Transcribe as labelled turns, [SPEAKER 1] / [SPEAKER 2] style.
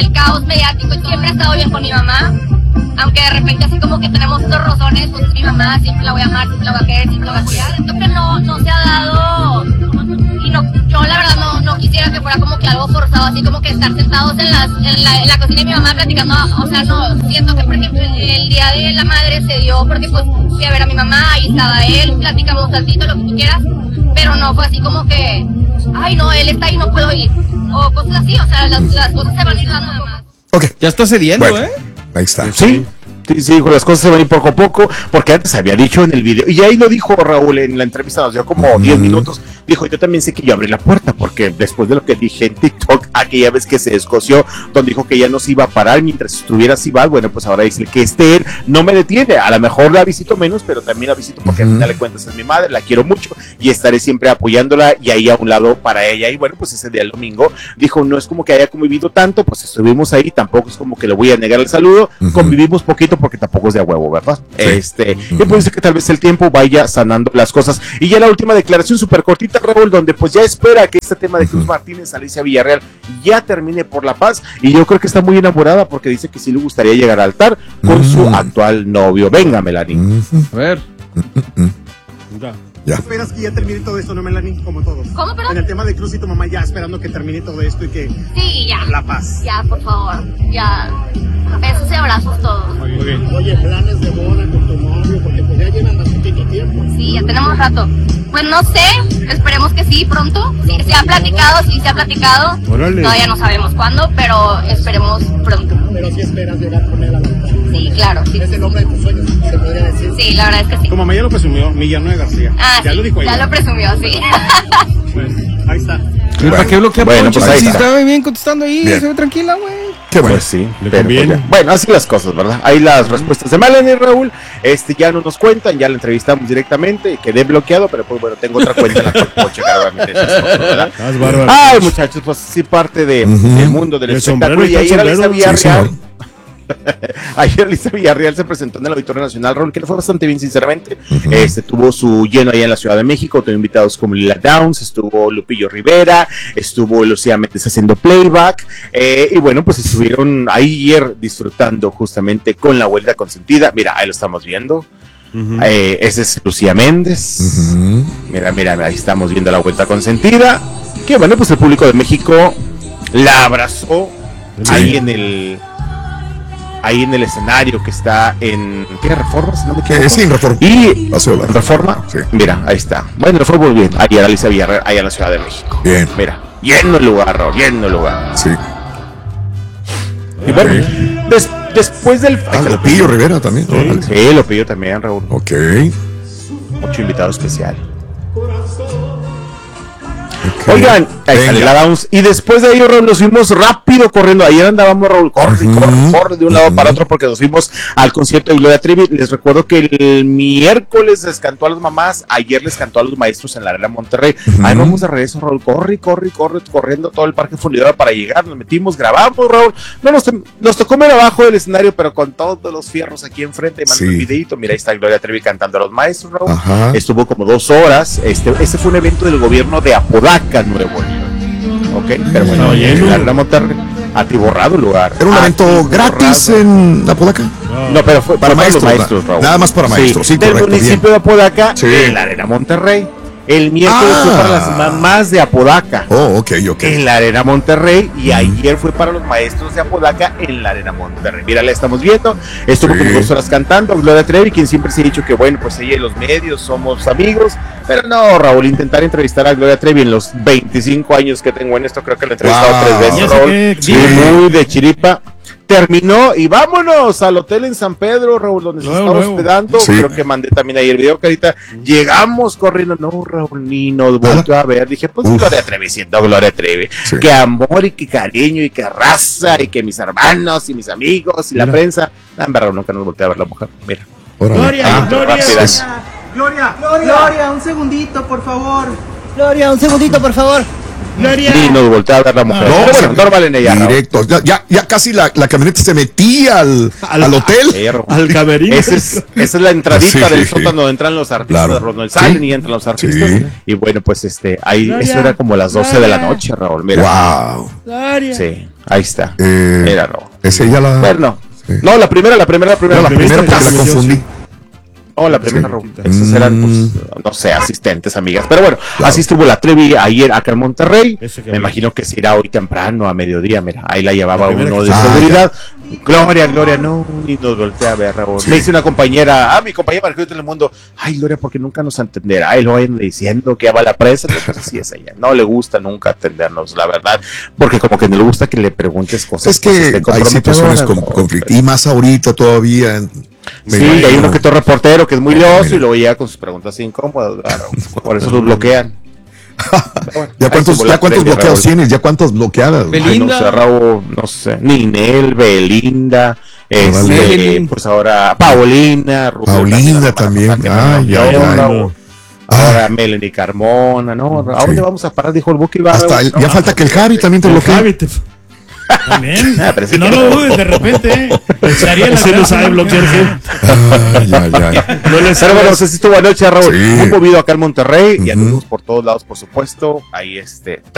[SPEAKER 1] el caos mediático y siempre he estado bien con mi mamá. Aunque de repente así como que tenemos estos rozones, pues mi mamá siempre la voy a amar, siempre la voy a querer, siempre la voy a apoyar. Siento que no se ha dado, y no, yo la verdad no quisiera que fuera como que algo forzado, así como que estar sentados en la cocina de mi mamá platicando, o sea, no, siento que por ejemplo el día de la madre se dio porque pues fui a ver a mi mamá, ahí estaba él, platicamos tantito, lo que tú quieras, pero no fue así como que, ay no, él está ahí, no puedo ir, o cosas así, o sea, las cosas se van a ir dando más.
[SPEAKER 2] Ok.
[SPEAKER 3] Ya está cediendo,
[SPEAKER 2] Bueno, ahí está.
[SPEAKER 4] Sí, dijo, las cosas se van a ir poco a poco, porque antes había dicho en el video, y ahí lo dijo Raúl en la entrevista, nos dio como 10 minutos, dijo, yo también sé que yo abrí la puerta, porque después de lo que dije en TikTok, aquella vez que se descoció, donde dijo que ya no se iba a parar mientras estuviera así mal, bueno, pues ahora dice que él no me detiene, a lo mejor la visito menos, pero también la visito porque al final de cuentas es mi madre, la quiero mucho, y estaré siempre apoyándola, y ahí a un lado para ella, y bueno, pues ese día el domingo, dijo, no es como que haya convivido tanto, pues estuvimos ahí, tampoco es como que le voy a negar el saludo, convivimos poquito porque tampoco es de a huevo, ¿verdad? Y pues dice que tal vez el tiempo vaya sanando las cosas. Y ya la última declaración súper cortita, Raúl, donde pues ya espera que este tema de Cruz Martínez, Alicia Villarreal, ya termine por la paz. Y yo creo que está muy enamorada porque dice que sí le gustaría llegar al altar con su actual novio. Venga, Melanie.
[SPEAKER 3] A ver.
[SPEAKER 2] Ya.
[SPEAKER 5] ¿Esperas que ya termine todo esto, no, Melanie? Como todos.
[SPEAKER 1] ¿Cómo, perdón?
[SPEAKER 5] En el tema de Cruz y tu mamá, ya esperando que termine todo esto y que...
[SPEAKER 1] Sí, ya.
[SPEAKER 5] La paz.
[SPEAKER 1] Ya, por favor, ya. Besos y abrazos todos.
[SPEAKER 5] Muy bien. Oye, planes de boda con tu novio, porque pues ya llevan bastante tiempo.
[SPEAKER 1] Sí, ya tenemos rato. Pues no sé, esperemos que sí, pronto. Sí, se ha platicado.
[SPEAKER 3] Órale.
[SPEAKER 1] Todavía no sabemos cuándo, pero esperemos pronto.
[SPEAKER 5] Pero sí esperas llegar con él a la altar.
[SPEAKER 1] Sí, claro, sí.
[SPEAKER 5] Es el hombre de tus sueños, se podría decir.
[SPEAKER 1] Sí, la verdad es que sí.
[SPEAKER 5] Tu mamá ya lo presumió, Villanueva García.
[SPEAKER 1] Ah,
[SPEAKER 5] ya
[SPEAKER 1] sí,
[SPEAKER 5] lo dijo ella.
[SPEAKER 1] ya lo presumió, sí.
[SPEAKER 5] Bueno, ahí está.
[SPEAKER 3] ¿Para qué bloquea
[SPEAKER 4] Bueno,
[SPEAKER 3] Poncho?
[SPEAKER 4] pues ahí
[SPEAKER 3] Si
[SPEAKER 4] está.
[SPEAKER 3] estaba bien contestando ahí,
[SPEAKER 2] Bien.
[SPEAKER 3] se ve tranquila, güey.
[SPEAKER 2] Qué bueno.
[SPEAKER 4] Pues sí,
[SPEAKER 3] Le
[SPEAKER 4] pero
[SPEAKER 3] conviene.
[SPEAKER 4] pues ya. Bueno, así las cosas, ¿verdad? Ahí las respuestas de Melanie y Raúl, ya no nos cuentan, ya la entrevistamos directamente, quedé bloqueado, pero pues bueno, tengo otra cuenta en la cual puedo checar obviamente esas cosas, ¿verdad?
[SPEAKER 3] Estás bárbaro.
[SPEAKER 4] Ay, muchachos, pues sí parte del mundo del
[SPEAKER 3] El
[SPEAKER 4] espectáculo.
[SPEAKER 3] sombrero,
[SPEAKER 4] Y ayer
[SPEAKER 3] el
[SPEAKER 4] Alicia
[SPEAKER 3] sombrero.
[SPEAKER 2] Sí,
[SPEAKER 4] Villarreal,
[SPEAKER 2] señor.
[SPEAKER 4] ayer Alicia Villarreal se presentó en el Auditorio Nacional, Raúl, que le fue bastante bien, sinceramente. Tuvo su lleno allá en la Ciudad de México, tuvo invitados como Lila Downs, estuvo Lupillo Rivera, estuvo Lucía Méndez haciendo playback, y bueno, pues estuvieron ayer disfrutando justamente con la vuelta consentida. Mira, ahí lo estamos viendo. Ese es Lucía Méndez. Mira, ahí estamos viendo la vuelta consentida. Que bueno, pues el público de México la abrazó ahí en el escenario que está en ¿qué? Reforma, si no me equivoco.
[SPEAKER 2] Sí, en Reforma.
[SPEAKER 4] Y
[SPEAKER 2] Paseo Largo.
[SPEAKER 4] Reforma,
[SPEAKER 2] Sí.
[SPEAKER 4] mira, ahí está. Bueno, le fue muy bien. Ayer Alicia Villarreal, allá en la Ciudad de México.
[SPEAKER 2] Bien.
[SPEAKER 4] Mira, lleno el lugar, Raúl, lleno el lugar.
[SPEAKER 2] Sí.
[SPEAKER 4] Y bueno, después del
[SPEAKER 2] Lupillo Rivera también. Órale.
[SPEAKER 4] sí, lo pidió también, Raúl.
[SPEAKER 2] Ok.
[SPEAKER 4] Mucho invitado especial.
[SPEAKER 2] Ok.
[SPEAKER 4] Oigan, ahí
[SPEAKER 2] Venga.
[SPEAKER 4] sale la Downs. Y después de ahí, Raúl, nos fuimos rápido corriendo. Ayer andábamos, Raúl, corre de un lado para otro porque nos fuimos al concierto de Gloria Trevi. Les recuerdo que el miércoles les cantó a las mamás, ayer les cantó a los maestros en la Arena Monterrey. Ahí vamos de regreso, Raúl. Corriendo todo el Parque Fundidora para llegar. Nos metimos, grabamos, Raúl. No, nos tocó ver abajo del escenario, pero con todos los fierros aquí enfrente. Mandó un videito. Mira, ahí está Gloria Trevi cantando a los maestros, Raúl.
[SPEAKER 2] Ajá.
[SPEAKER 4] Estuvo como 2 horas. Este fue un evento del gobierno de Apodaca, Nuevo León. Ok, pero bueno, la Arena Monterrey, atiborrado el lugar.
[SPEAKER 2] ¿Era un evento gratis en Apodaca?
[SPEAKER 4] No, pero fue
[SPEAKER 2] Para
[SPEAKER 4] los
[SPEAKER 2] maestros,
[SPEAKER 4] Raúl.
[SPEAKER 2] nada más para maestros, sí,
[SPEAKER 4] del
[SPEAKER 2] correcto,
[SPEAKER 4] municipio
[SPEAKER 2] bien.
[SPEAKER 4] de Apodaca,
[SPEAKER 2] Sí.
[SPEAKER 4] en la Arena Monterrey. El miércoles fue para las mamás de Apodaca.
[SPEAKER 2] Oh, ok.
[SPEAKER 4] En la Arena Monterrey, y ayer fue para los maestros de Apodaca en la Arena Monterrey. Mira, la estamos viendo. Estuvo como 2 horas cantando Gloria Trevi, quien siempre se ha dicho que bueno, pues ella y los medios somos amigos. Pero no, Raúl, intentar entrevistar a Gloria Trevi en los 25 años que tengo en esto, creo que la he entrevistado 3 veces,
[SPEAKER 3] Ya sé
[SPEAKER 4] Raúl.
[SPEAKER 3] que-
[SPEAKER 4] Sí, muy de chiripa. Terminó y vámonos al hotel en San Pedro, Raúl, donde se estaba hospedando.
[SPEAKER 2] Sí.
[SPEAKER 4] Creo que mandé también ahí el video que ahorita llegamos corriendo. No, Raúl, ni nos volvió a ver. Dije, pues Gloria Trevi siendo Gloria Trevi.
[SPEAKER 2] Sí.
[SPEAKER 4] Que amor y que cariño y que raza y que mis hermanos y mis amigos y la prensa. En verdad, nunca nos volteó a ver la mujer. Mira.
[SPEAKER 2] Órale.
[SPEAKER 5] Gloria, un segundito, por favor.
[SPEAKER 6] Gloria, un segundito, por favor.
[SPEAKER 3] Gloria.
[SPEAKER 4] Y nos voltea a ver la mujer.
[SPEAKER 2] No,
[SPEAKER 4] Pero bueno,
[SPEAKER 2] sí,
[SPEAKER 4] normal en ella. Raúl.
[SPEAKER 2] directo. Ya casi la camioneta se metía al hotel.
[SPEAKER 4] Perro.
[SPEAKER 3] Al camerino.
[SPEAKER 4] Esa es la entradita
[SPEAKER 2] Sí.
[SPEAKER 4] del sótano donde entran los artistas,
[SPEAKER 2] Claro.
[SPEAKER 4] donde salen
[SPEAKER 2] Sí.
[SPEAKER 4] y entran los artistas.
[SPEAKER 2] Sí.
[SPEAKER 4] Y bueno, pues ahí,
[SPEAKER 3] Gloria,
[SPEAKER 4] eso era como las 12 de la
[SPEAKER 3] Gloria.
[SPEAKER 4] noche, Raúl. Mira.
[SPEAKER 2] Wow.
[SPEAKER 3] Gloria.
[SPEAKER 4] Sí, ahí está.
[SPEAKER 2] Eh,
[SPEAKER 4] Mira, Raúl.
[SPEAKER 2] ¿Es ella la...?
[SPEAKER 4] Bueno,
[SPEAKER 2] Sí.
[SPEAKER 4] no, la primera.
[SPEAKER 2] No, la primera porque la
[SPEAKER 3] Sí.
[SPEAKER 2] confundí.
[SPEAKER 4] No, la primera,
[SPEAKER 2] Sí.
[SPEAKER 4] Raúl. Esas eran, pues, no sé, asistentes, amigas. Pero bueno, así estuvo la Trevi ayer acá en Monterrey.
[SPEAKER 3] Eso que
[SPEAKER 4] Me
[SPEAKER 3] bueno.
[SPEAKER 4] imagino que se irá hoy temprano, a mediodía. Mira, ahí la llevaba
[SPEAKER 3] La primera
[SPEAKER 4] uno
[SPEAKER 3] que
[SPEAKER 4] de
[SPEAKER 2] se-
[SPEAKER 4] seguridad. Gloria, no, y nos voltea a ver, Raúl.
[SPEAKER 2] Sí.
[SPEAKER 4] Le dice una compañera, mi compañera para el mundo, ay, Gloria, porque nunca nos atenderá. Y lo vayan diciendo que va a la presa. Entonces, sí es ella. No le gusta nunca atendernos, la verdad. Porque como que no le gusta que le preguntes cosas.
[SPEAKER 2] Es que hay situaciones
[SPEAKER 4] comprometedoras, ¿no?
[SPEAKER 2] conflictivas. Y más ahorita todavía.
[SPEAKER 4] Sí, y hay uno que otro reportero que es muy lioso y luego llega con sus preguntas incómodas, claro. Por eso los bloquean. Bueno,
[SPEAKER 2] ¿Ya
[SPEAKER 4] ahí
[SPEAKER 2] cuántos
[SPEAKER 4] estuvo la
[SPEAKER 2] bloqueos
[SPEAKER 4] Raúl.
[SPEAKER 2] tienes? ¿Ya cuántas bloqueadas?
[SPEAKER 3] Beli-
[SPEAKER 4] Ay, no
[SPEAKER 3] Belinda.
[SPEAKER 4] sé, Raúl, no sé. Ninel, Belinda,
[SPEAKER 3] Órale.
[SPEAKER 4] pues ahora Paulina, Rubén
[SPEAKER 2] Paulina
[SPEAKER 4] Camila,
[SPEAKER 2] también.
[SPEAKER 4] que
[SPEAKER 2] Ay,
[SPEAKER 4] no,
[SPEAKER 2] ay, ay.
[SPEAKER 4] Raúl. Ahora Melanie Carmona, ¿no? ¿A dónde
[SPEAKER 2] Sí.
[SPEAKER 4] vamos a parar? Dijo el Buki.
[SPEAKER 2] Ya falta que el Javi también te
[SPEAKER 3] El
[SPEAKER 2] bloquee.
[SPEAKER 3] Javi te- También.
[SPEAKER 4] Ah, pero sí
[SPEAKER 3] No
[SPEAKER 4] que
[SPEAKER 3] lo
[SPEAKER 4] no.
[SPEAKER 3] dudes, de repente. Estaría en la
[SPEAKER 6] Ese no
[SPEAKER 3] casa.
[SPEAKER 6] sabe bloquear gente.
[SPEAKER 2] Ay, ay, ay.
[SPEAKER 6] No le
[SPEAKER 4] Pero
[SPEAKER 6] sabes.
[SPEAKER 4] bueno, no sé si estuvo anoche, Raúl.
[SPEAKER 2] Sí.
[SPEAKER 4] Muy movido acá en Monterrey y
[SPEAKER 2] Ujú.
[SPEAKER 4] anduvimos por todos lados, por supuesto. Ahí